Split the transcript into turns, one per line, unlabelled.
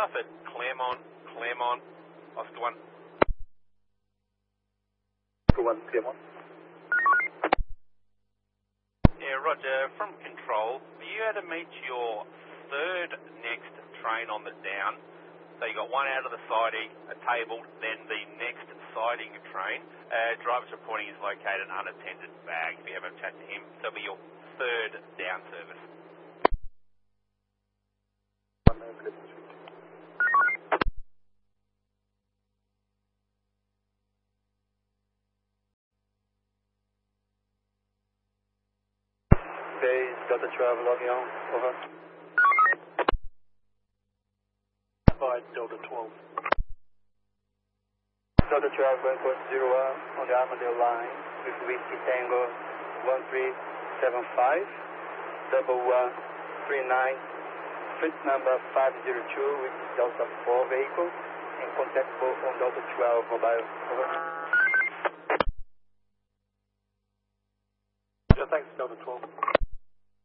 stuff at Claremont, Oscar 1.
Oscar 1, Claremont.
Yeah, Roger, from control, are you able to meet your third next train on the down? So you got one out of the siding, a table, then the next siding train. Driver's reporting is located unattended bag. If you ever chat to him, that'll be your third down service.
Base, Delta 12, logging on, over. Alright, Delta 12. Delta 12, 1.01 on the Armadale line with Whiskey Tango 1375, 1139, fleet number 502 with Delta 4 vehicle and contactable on Delta 12 mobile, over. Yeah, thanks, Delta 12.